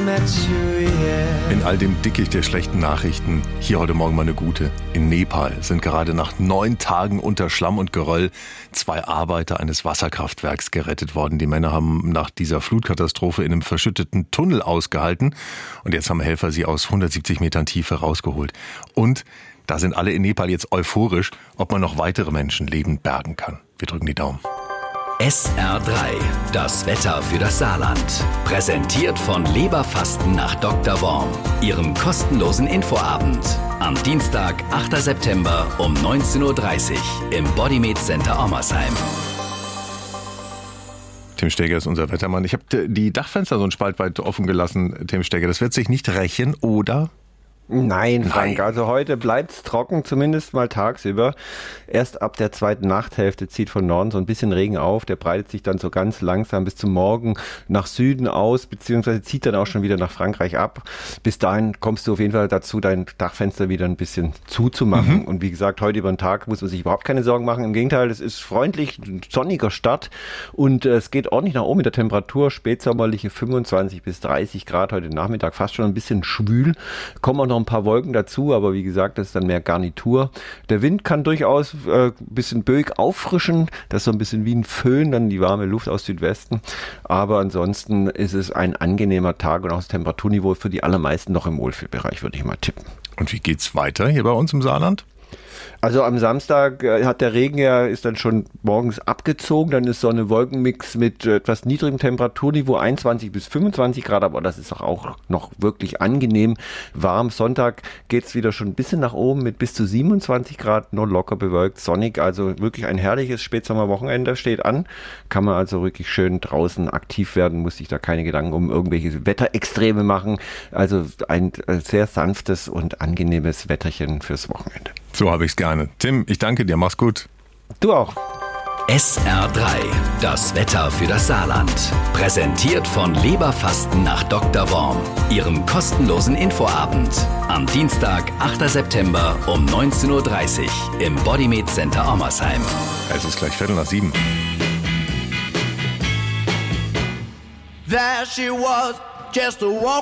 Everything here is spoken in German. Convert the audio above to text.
In all dem Dickicht der schlechten Nachrichten, hier heute Morgen mal eine gute. In Nepal sind gerade nach 9 Tagen unter Schlamm und Geröll 2 Arbeiter eines Wasserkraftwerks gerettet worden. Die Männer haben nach dieser Flutkatastrophe in einem verschütteten Tunnel ausgehalten und jetzt haben Helfer sie aus 170 Metern Tiefe rausgeholt. Und da sind alle in Nepal jetzt euphorisch, ob man noch weitere Menschen lebend bergen kann. Wir drücken die Daumen. SR3, das Wetter für das Saarland. Präsentiert von Leberfasten nach Dr. Worm, Ihrem kostenlosen Infoabend. Am Dienstag, 8. September um 19.30 Uhr im Bodymed Center Ommersheim. Tim Steger ist unser Wettermann. Ich habe die Dachfenster so einen Spalt weit offen gelassen, Tim Steger. Das wird sich nicht rächen, oder? Nein, Frank, also heute bleibt's trocken, zumindest mal tagsüber. Erst ab der zweiten Nachthälfte zieht von Norden so ein bisschen Regen auf. Der breitet sich dann so ganz langsam bis zum Morgen nach Süden aus, beziehungsweise zieht dann auch schon wieder nach Frankreich ab. Bis dahin kommst du auf jeden Fall dazu, dein Dachfenster wieder ein bisschen zuzumachen. Und wie gesagt, heute über den Tag muss man sich überhaupt keine Sorgen machen. Im Gegenteil, es ist freundlich, ein sonniger Start und es geht ordentlich nach oben mit der Temperatur. Spätsommerliche 25 bis 30 Grad heute Nachmittag, fast schon ein bisschen schwül. Kommen auch noch ein paar Wolken dazu, aber wie gesagt, das ist dann mehr Garnitur. Der Wind kann durchaus ein bisschen böig auffrischen, das ist so ein bisschen wie ein Föhn, dann die warme Luft aus Südwesten, aber ansonsten ist es ein angenehmer Tag und auch das Temperaturniveau für die allermeisten noch im Wohlfühlbereich, würde ich mal tippen. Und wie geht's weiter hier bei uns im Saarland? Also am Samstag hat der Regen ist dann schon morgens abgezogen, dann ist so eine Wolkenmix mit etwas niedrigem Temperaturniveau, 21 bis 25 Grad, aber das ist auch noch wirklich angenehm warm. Sonntag geht's wieder schon ein bisschen nach oben mit bis zu 27 Grad, nur locker bewölkt, sonnig, also wirklich ein herrliches Spätsommerwochenende steht an. Kann man also wirklich schön draußen aktiv werden, muss sich da keine Gedanken um irgendwelche Wetterextreme machen. Also ein sehr sanftes und angenehmes Wetterchen fürs Wochenende. So habe ich's gerne. Tim, ich danke dir. Mach's gut. Du auch. SR3, das Wetter für das Saarland. Präsentiert von Leberfasten nach Dr. Worm, Ihrem kostenlosen Infoabend. Am Dienstag, 8. September um 19.30 Uhr im Bodymed Center Ommersheim. Es ist gleich 6:15. There she was, just a walk.